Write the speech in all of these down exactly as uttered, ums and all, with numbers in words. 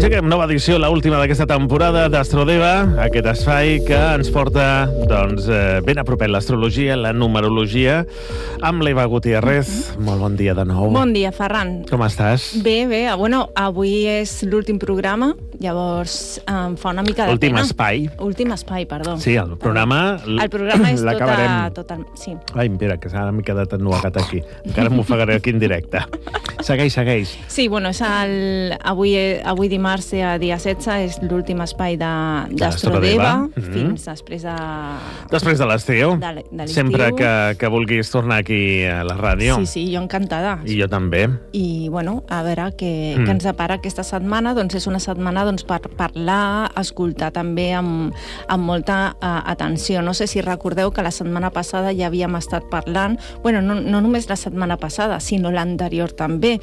Engeguem nova edició, l'última d'aquesta temporada d'Astrodeva, aquest espai que ens porta doncs, eh, ben a propet l'astrologia, la numerologia, amb l'Eva Gutiérrez. Molt bon dia de nou. Bon dia, Ferran. Com estàs? Bé, bé. Bueno, avui és l'últim programa, llavors em fa una mica de Últim pena. espai. Últim espai, perdó. Sí, el programa... El programa és l'acabarem. tota... tota sí. Ai, mira, que s'ha mica de ennuegat aquí. Encara m'ofegaré aquí en directe. Segueix, segueix. Sí, bueno, és el... avui, avui dimarts, dia setze, és l'últim espai d'Astrodeva, mm -hmm. fins després de... Després de l'estiu. De, de l'estiu. Sempre que, que vulguis tornar aquí a la ràdio. Sí, sí, jo encantada. I jo també. I, bueno, a veure què, Mm. què ens depara aquesta setmana. Doncs és una setmana doncs, per parlar, escoltar també amb, amb molta uh, atenció. No sé si recordeu que la setmana passada ja havíem estat parlant, bueno, no, no només la setmana passada, sinó l'anterior també,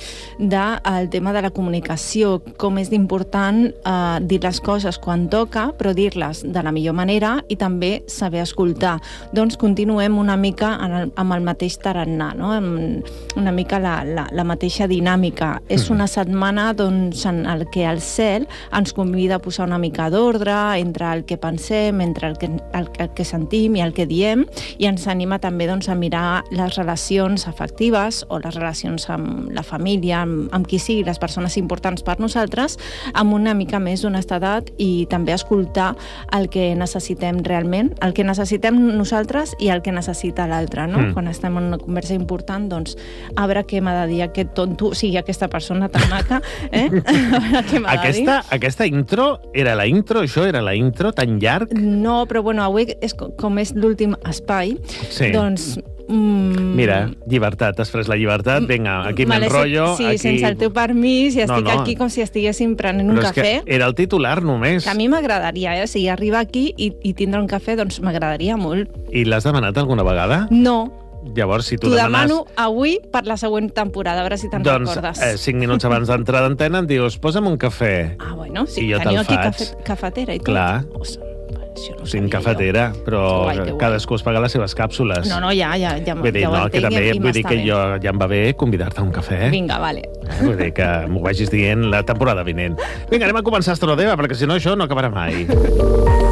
del tema de la comunicació, com és important uh, dir les coses quan toca, però dir-les de la millor manera i també saber escoltar. Doncs continuem una mica en el, amb el mateix tarannà, no? Amb una mica la, la, la mateixa dinàmica. Mm. És una setmana doncs, en el que el cel ens convida a posar una mica d'ordre entre el que pensem, entre el que, el, el que sentim i el que diem, i ens anima també doncs, a mirar les relacions afectives o les relacions amb la família, amb, amb qui sigui, les persones importants per nosaltres, amb una mica més d'honestedat i també escoltar el que necessitem realment, el que necessitem nosaltres i el que necessita l'altre, no? Mm. Quan estem en una conversa important, doncs, a veure què m'ha de dir aquest tonto, o sigui, aquesta persona tan maca, eh? A veure què m'ha Aquesta, de dir. aquesta intro, era la intro, això era la intro tan llarg? No, però bueno, avui és com, com és l'últim espai, Sí. doncs... Mm, Mira, llibertat, has pres la llibertat, vinga, aquí vale, m'enrotllo. Sí, aquí... sense el teu permís, i No, estic no. aquí com si estiguéssim prenent un Però és cafè. que era el titular només. Que a mi m'agradaria, eh? O sigui, arribar aquí i, i tindre un cafè, doncs m'agradaria molt. I l'has demanat alguna vegada? No, Llavors, si tu t'ho demanes... demano avui per la següent temporada, a veure si te'n Doncs recordes. eh, cinc minuts abans d'entrar d'antena em dius, posa'm un cafè. Ah, bueno, sí, I jo teniu te'l aquí faig. cafè, cafetera i tot. Clar. Ostres, això no ho Tinc sabia cafetera, però Que guai, que guai. cadascú es paga les seves càpsules. jo. No, no, ja, ja, ja, Vull dir, ja ho no, que entenc també, i vull dir m'està que bé. jo ja em va bé convidar-te a un cafè. Vinga, vale. Eh? Vull dir que m'ho vagis dient la temporada vinent. Vinga, anem a començar Astrodeva, perquè si no això no acabarà mai.